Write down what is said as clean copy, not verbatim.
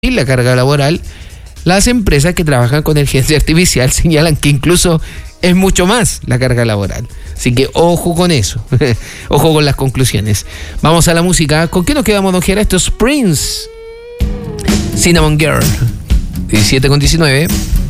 la carga laboral, las empresas que trabajan con inteligencia artificial señalan que incluso es mucho más la carga laboral. Así que ojo con eso, ojo con las conclusiones. Vamos a la música. ¿Con qué nos quedamos, don Gera? Esto es Prince, Cinnamon Girl, 17:19.